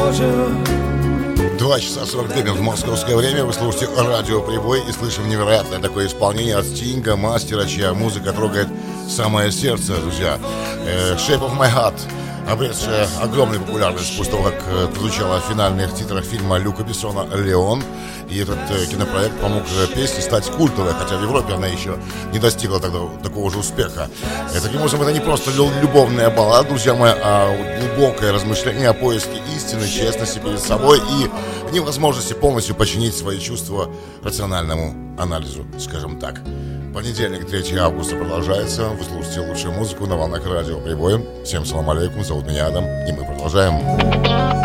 2 часа 42 минут московское время. Вы слушаете радио Прибой и слышим невероятное такое исполнение от Стинга, мастера, чья музыка трогает самое сердце, друзья. Shape of My Heart, обретшая огромную популярность после того, как прозвучала в финальных титрах фильма Люка Бессона «Леон». И этот кинопроект помог песне стать культовой, хотя в Европе она еще не достигла тогда такого же успеха. Таким образом, это не просто любовная баллада, друзья мои, а глубокое размышление о поиске истины, честности перед собой и невозможности полностью подчинить свои чувства рациональному анализу, скажем так. Понедельник, 3 августа продолжается. Вы слушаете лучшую музыку на волнах радио Прибой. Всем салам алейкум, зовут меня Адам, и мы продолжаем.